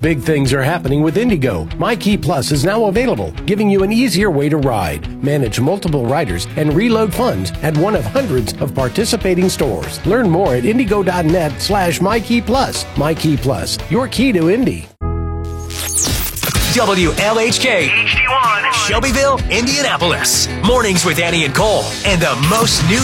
Big things are happening with Indigo. MyKey Plus is now available, giving you an easier way to ride, manage multiple riders, and reload funds at one of hundreds of participating stores. Learn more at indigo.net/MyKeyPlus. MyKey Plus, your key to Indy. WLHK, HD1, Shelbyville, Indianapolis. Mornings with Annie and Cole, and the most new